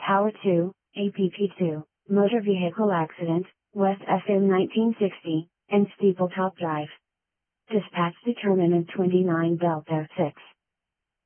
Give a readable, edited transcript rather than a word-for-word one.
Tower 2, APP2, Motor Vehicle Accident, West FM 1960, and Steepletop Drive. Dispatch determinant 29 Delta 6.